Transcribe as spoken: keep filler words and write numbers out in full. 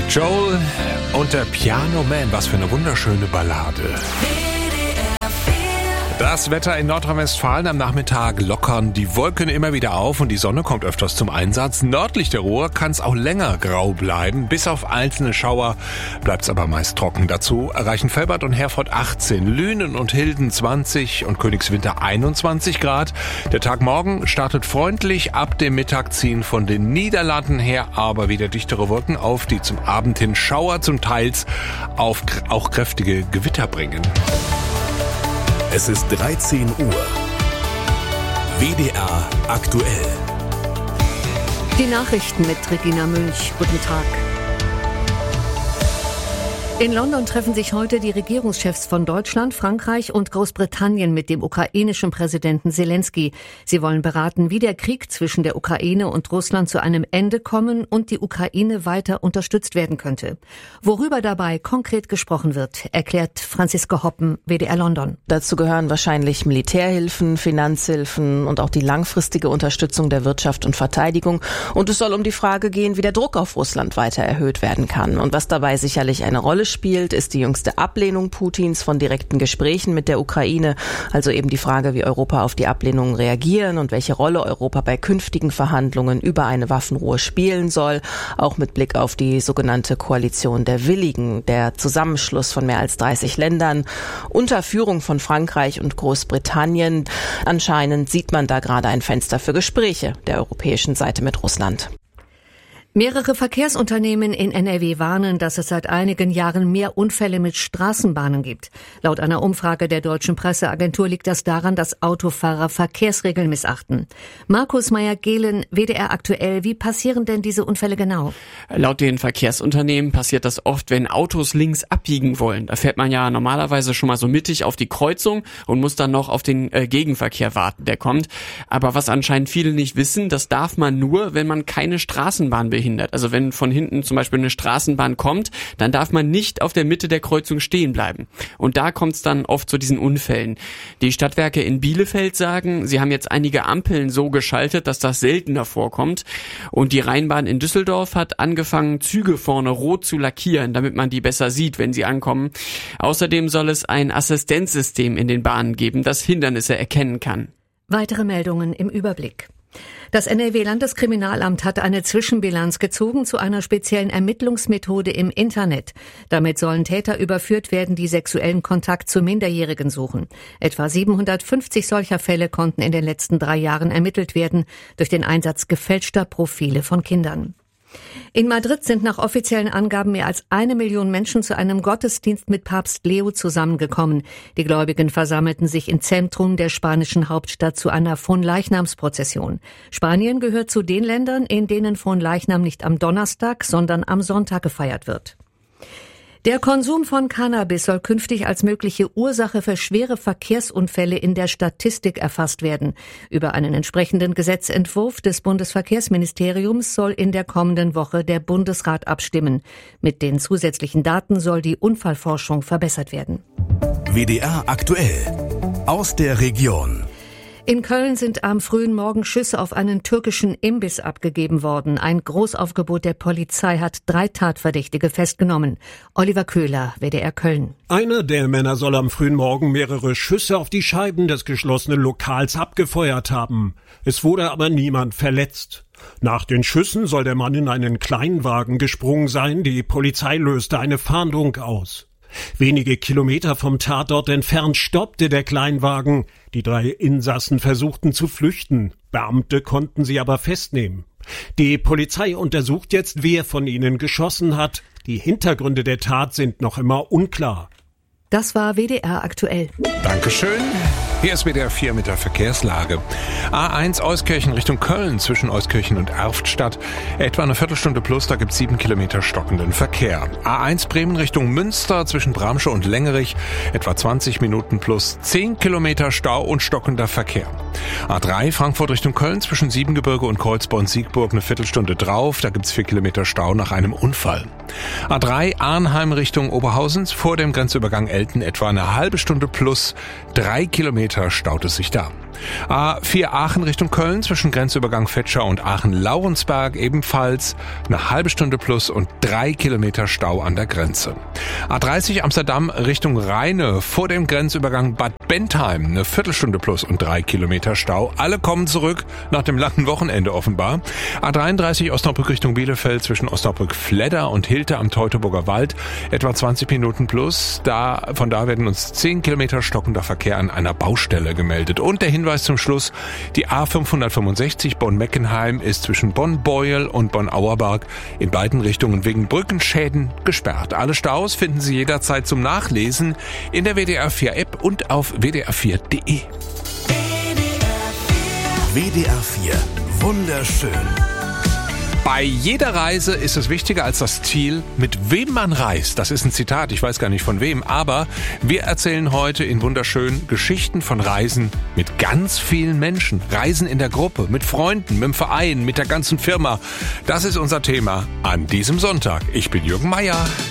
Joel und der Piano Man, was für eine wunderschöne Ballade. Das Wetter in Nordrhein-Westfalen: am Nachmittag lockern die Wolken immer wieder auf und die Sonne kommt öfters zum Einsatz. Nördlich der Ruhr kann es auch länger grau bleiben. Bis auf einzelne Schauer bleibt es aber meist trocken. Dazu erreichen Velbert und Herford achtzehn, Lünen und Hilden zwanzig und Königswinter einundzwanzig Grad. Der Tag morgen startet freundlich. Ab dem Mittag ziehen von den Niederlanden her aber wieder dichtere Wolken auf, die zum Abend hin Schauer, zum Teils auf, auch kräftige Gewitter bringen. Es ist dreizehn Uhr. W D R aktuell. Die Nachrichten mit Regina Münch. Guten Tag. In London treffen sich heute die Regierungschefs von Deutschland, Frankreich und Großbritannien mit dem ukrainischen Präsidenten Selenskyj. Sie wollen beraten, wie der Krieg zwischen der Ukraine und Russland zu einem Ende kommen und die Ukraine weiter unterstützt werden könnte. Worüber dabei konkret gesprochen wird, erklärt Franziska Hoppen, W D R London. Dazu gehören wahrscheinlich Militärhilfen, Finanzhilfen und auch die langfristige Unterstützung der Wirtschaft und Verteidigung. Und es soll um die Frage gehen, wie der Druck auf Russland weiter erhöht werden kann. Und was dabei sicherlich eine Rolle spielt, ist die jüngste Ablehnung Putins von direkten Gesprächen mit der Ukraine. Also eben die Frage, wie Europa auf die Ablehnung reagieren und welche Rolle Europa bei künftigen Verhandlungen über eine Waffenruhe spielen soll. Auch mit Blick auf die sogenannte Koalition der Willigen, der Zusammenschluss von mehr als dreißig Ländern unter Führung von Frankreich und Großbritannien. Anscheinend sieht man da gerade ein Fenster für Gespräche der europäischen Seite mit Russland. Mehrere Verkehrsunternehmen in N R W warnen, dass es seit einigen Jahren mehr Unfälle mit Straßenbahnen gibt. Laut einer Umfrage der Deutschen Presseagentur liegt das daran, dass Autofahrer Verkehrsregeln missachten. Markus Meyer-Gehlen, W D R aktuell, wie passieren denn diese Unfälle genau? Laut den Verkehrsunternehmen passiert das oft, wenn Autos links abbiegen wollen. Da fährt man ja normalerweise schon mal so mittig auf die Kreuzung und muss dann noch auf den äh, Gegenverkehr warten, der kommt. Aber was anscheinend viele nicht wissen, das darf man nur, wenn man keine Straßenbahn behindert. Also wenn von hinten zum Beispiel eine Straßenbahn kommt, dann darf man nicht auf der Mitte der Kreuzung stehen bleiben. Und da kommt es dann oft zu diesen Unfällen. Die Stadtwerke in Bielefeld sagen, sie haben jetzt einige Ampeln so geschaltet, dass das seltener vorkommt. Und die Rheinbahn in Düsseldorf hat angefangen, Züge vorne rot zu lackieren, damit man die besser sieht, wenn sie ankommen. Außerdem soll es ein Assistenzsystem in den Bahnen geben, das Hindernisse erkennen kann. Weitere Meldungen im Überblick. Das N R W-Landeskriminalamt hat eine Zwischenbilanz gezogen zu einer speziellen Ermittlungsmethode im Internet. Damit sollen Täter überführt werden, die sexuellen Kontakt zu Minderjährigen suchen. Etwa siebenhundertfünfzig solcher Fälle konnten in den letzten drei Jahren ermittelt werden durch den Einsatz gefälschter Profile von Kindern. In Madrid sind nach offiziellen Angaben mehr als eine Million Menschen zu einem Gottesdienst mit Papst Leo zusammengekommen. Die Gläubigen versammelten sich im Zentrum der spanischen Hauptstadt zu einer Fronleichnamsprozession. Spanien gehört zu den Ländern, in denen Fronleichnam nicht am Donnerstag, sondern am Sonntag gefeiert wird. Der Konsum von Cannabis soll künftig als mögliche Ursache für schwere Verkehrsunfälle in der Statistik erfasst werden. Über einen entsprechenden Gesetzentwurf des Bundesverkehrsministeriums soll in der kommenden Woche der Bundesrat abstimmen. Mit den zusätzlichen Daten soll die Unfallforschung verbessert werden. W D R aktuell. Aus der Region. In Köln sind am frühen Morgen Schüsse auf einen türkischen Imbiss abgegeben worden. Ein Großaufgebot der Polizei hat drei Tatverdächtige festgenommen. Oliver Köhler, W D R Köln. Einer der Männer soll am frühen Morgen mehrere Schüsse auf die Scheiben des geschlossenen Lokals abgefeuert haben. Es wurde aber niemand verletzt. Nach den Schüssen soll der Mann in einen Kleinwagen gesprungen sein. Die Polizei löste eine Fahndung aus. Wenige Kilometer vom Tatort entfernt stoppte der Kleinwagen. Die drei Insassen versuchten zu flüchten. Beamte konnten sie aber festnehmen. Die Polizei untersucht jetzt, wer von ihnen geschossen hat. Die Hintergründe der Tat sind noch immer unklar. Das war W D R aktuell. Dankeschön. Hier ist W D R vier mit der Verkehrslage. A eins Euskirchen Richtung Köln zwischen Euskirchen und Erftstadt. Etwa eine Viertelstunde plus, da gibt's sieben Kilometer stockenden Verkehr. A eins Bremen Richtung Münster zwischen Bramsche und Lengerich. Etwa zwanzig Minuten plus, zehn Kilometer Stau und stockender Verkehr. A drei Frankfurt Richtung Köln zwischen Siebengebirge und Kreuzborn-Siegburg eine Viertelstunde drauf. Da gibt's vier Kilometer Stau nach einem Unfall. A drei Arnheim Richtung Oberhausen vor dem Grenzübergang Elten etwa eine halbe Stunde plus, drei Kilometer staut es sich da. A vier Aachen Richtung Köln zwischen Grenzübergang Fetscher und Aachen-Laurensberg ebenfalls eine halbe Stunde plus und drei Kilometer Stau an der Grenze. A dreißig Amsterdam Richtung Rheine vor dem Grenzübergang Bad Bentheim eine Viertelstunde plus und drei Kilometer Stau. Alle kommen zurück nach dem langen Wochenende offenbar. A dreiunddreißig Osnabrück Richtung Bielefeld zwischen Osnabrück-Fledder und Hilter am Teutoburger Wald etwa zwanzig Minuten plus. Da, von da werden uns zehn Kilometer stockender Verkehr an einer Baustelle gemeldet. Und der Hinweis zum Schluss, die A fünfhundertfünfundsechzig Bonn-Meckenheim ist zwischen Bonn-Beuel und Bonn-Auerbach in beiden Richtungen wegen Brückenschäden gesperrt. Alle Staus finden Sie jederzeit zum Nachlesen in der W D R vier App und auf w d r vier punkt d e. W D R vier. Wunderschön. Bei jeder Reise ist es wichtiger als das Ziel, mit wem man reist. Das ist ein Zitat, ich weiß gar nicht von wem, aber wir erzählen heute in Wunderschön Geschichten von Reisen mit ganz vielen Menschen. Reisen in der Gruppe, mit Freunden, mit dem Verein, mit der ganzen Firma. Das ist unser Thema an diesem Sonntag. Ich bin Jürgen Meier.